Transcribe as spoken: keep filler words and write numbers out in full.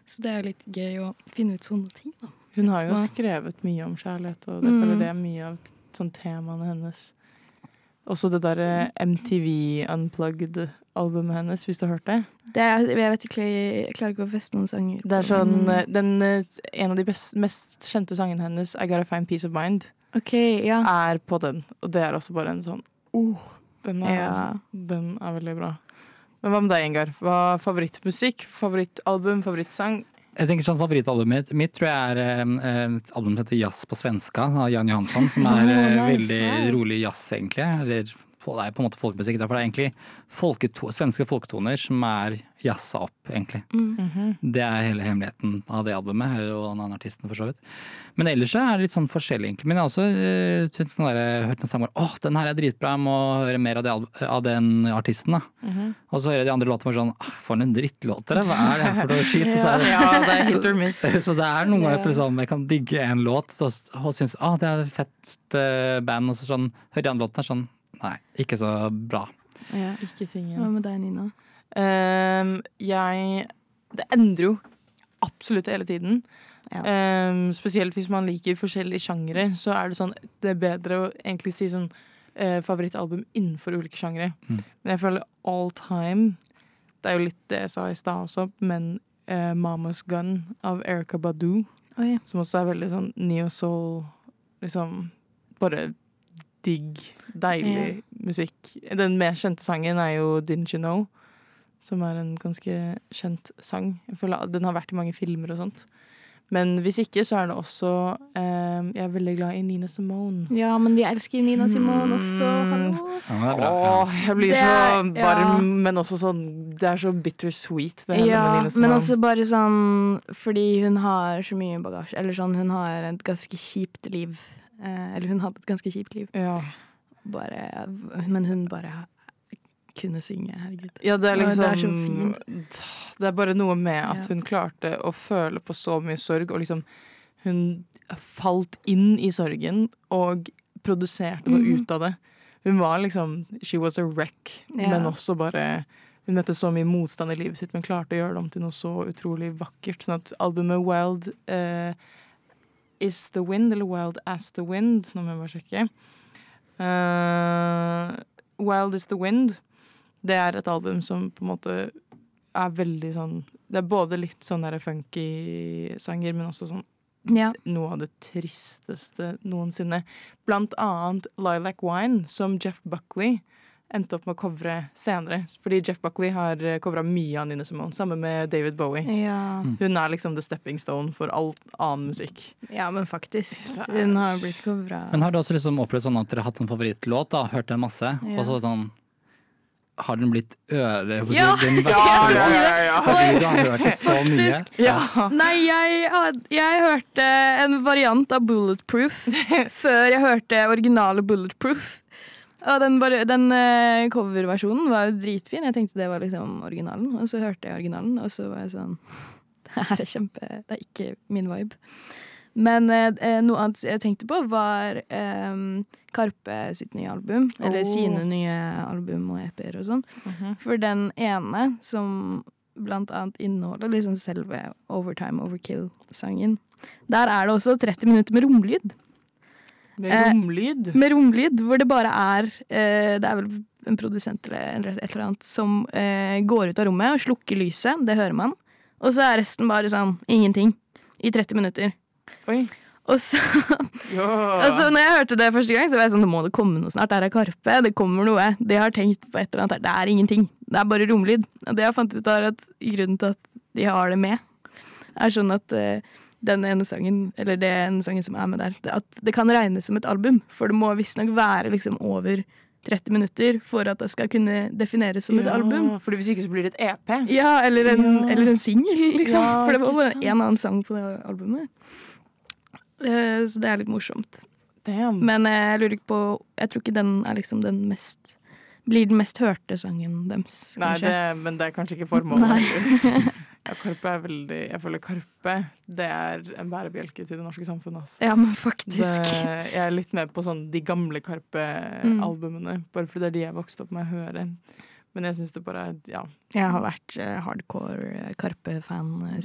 Så det er litt gøy å finne ut sånne ting, da. Hun har jo skrevet mye om kjærlighet, og det føler det er mye av sånn temaene hennes. Også det der M T V Unplugged-albumet hennes, hvis du har hørt det. Det er, jeg vet ikke, jeg klarer ikke å feste noen sanger. Det er sånn, den, en av de best, mest kjente sangene hennes, I Gotta Find Peace of Mind, okay, ja. er på den. Og det er også bare en sånn, oh, den er, ja. den er veldig bra. Men hva med deg, Ingar? Hva er favorittmusikk, favorittalbum, favorittsang? Jeg tenker sånn Favorittalbumet mitt tror jeg er eh, et album som heter Jazz på svenska av Jan Johansson, som er eh, oh, nice. veldig rolig jazz egentlig, eller det er på en måte folkemusikk, for det er egentlig folketo- svenske folketoner som er jazza opp, egentlig. Mm. Det er hele hemmeligheten av det albumet, og den andre artisten for så vidt. Men ellers så er det litt sånn forskjellig, egentlig. Men jeg har også uh, sånn der, hørt en sang hvor, åh, den her er dritbra, jeg må høre mer av, det, al- av den artisten, da. Mm-hmm. Og så hører jeg de andre låtene sånn, ah, for en drittlåter, hva er det for noe shit? ja, så, ja, det er hit or miss. Så, så det er noen ganger at liksom, jeg kan digge en låt, og, og synes, ah, det er et fett uh, band, og så sånn, hører de andre låtene, sånn, nei, ikke så bra. Ja, ikke tingen. Hva med deg, Nina? Um, jeg Det endrer jo absolutt hele tiden. Ja. Um, spesielt hvis man liker forskjellige sjangere, så er det sånn det er bedre å egentlig si sånn uh, favorittalbum innenfor ulike sjangere. Mm. Men jeg føler all time, det er jo litt det jeg sa i stad også, men uh, Mama's Gun av Erykah Badu, oh, ja. Som også er veldig sånn neo-soul, liksom bare digg, deilig yeah. musikk. Den mest kjente sangen er jo Didn't You Know, som er en ganske kjent sang. Jeg føler den har vært i mange filmer og sånt. Men hvis ikke, så er det også eh, jeg er veldig glad i Nina Simone. Ja, men vi elsker Nina Simone også. Hallo. Ja, det er bra. Åh, jeg blir det, så varm, ja. Men også sånn, det er så bittersweet det ja, med Nina Simone. Men også bare sånn, fordi hun har så mye bagasje, eller sånn, hun har et ganske kjipt liv. Eh, eller hun hadde et ganske kjipt liv. Ja. Bare, men hun bare kunne synge, herregud. Ja, det er liksom, det er så fint. Det er bare noe med at ja. hun klarte å føle på så mye sorg, og liksom hun falt inn i sorgen og produserte noe mm. ut av det. Hun var liksom, she was a wreck, ja. Men også bare, hun møtte så mye motstand i livet sitt, men klarte å gjøre det om til noe så utrolig vakkert. Sånn at albumet Wild eh, Is the Wind, eller Wild as the Wind, nå må jeg bare sjekke. Uh, Wild is the Wind, det er et album som på en måte er veldig sånn, det er både litt sånn der funky sanger, men også sånn ja. Noe av det tristeste noensinne. Blant annet Lilac Wine, som Jeff Buckley endte opp med å covre senere. Fordi Jeff Buckley har covret mye av Nina Simone, sammen med David Bowie. Ja. Hun er liksom the stepping stone for all annen musikk. Ja, men faktisk. Hun har blitt covret. Men har du også liksom opplevd sånn at dere har hatt en favorittlåt, da, hørt den masse, ja. Og så sånn, har den blitt øre hos ja. din ja, ja, ja, ja. Fordi du har hørt det så mye? Ja. Nei, jeg, jeg hørte en variant av Bulletproof før jeg hørte originale Bulletproof. Og den, bare, den uh, coverversjonen var jo dritfin. Jeg tenkte det var liksom originalen. Og så hørte jeg originalen, og så var jeg sånn det her er kjempe, det er ikke min vibe. Men uh, noe annet jeg tenkte på var um, Karpe sitt nye album. Oh. Eller sine nye album og E P-er og sånn. Uh-huh. For den ene som blant annet inneholder liksom selve Overtime Overkill-sangen. Der er det også tretti minutter med romlyd. Med romlyd? Eh, med romlyd, hvor det bare er eh, det er vel en produsent eller et eller annet som eh, går ut av rommet og slukker lyset, det hører man. Og så er resten bare sånn ingenting i tretti minutter. Oi. Og så, og så når jeg hørte det første gang, så var jeg sånn, det må det komme noe snart. Der er Karpe, det kommer noe. De har tenkt på et eller annet. Det er ingenting. Det er bare romlyd. Og det jeg fant ut er at grunnen til at de har det med, er sånn at uh, den ene sangen, eller det ene sangen som er med der, at det kan regnes som et album. For det må visstnok være liksom over tretti minutter for at det skal kunne defineres som ja, et album. For hvis ikke så blir det et E P. Ja, eller en, ja. Eller en single, liksom. Ja, for det var bare en annen sang på det albumet. Uh, så det er litt morsomt. Damn. Men uh, jeg lurer ikke på, jeg tror ikke den er liksom den mest, blir den mest hørte sangen deres. Nei, det, men det er kanskje ikke formålet. Ja, Karpe er veldig, jeg føler Karpe, det er en bærebjelke til det norske samfunnet. Altså. Ja, men faktisk. Det, jeg er litt med på sånn de gamle Karpe-albumene, mm. bare fordi det er de jeg vokste opp med å høre. Men jeg synes det bare, ja. Jeg har vært uh, hardcore Karpe-fan uh,